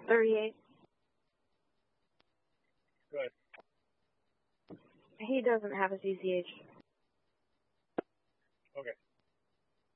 38. Good. He doesn't have a CCH. Okay.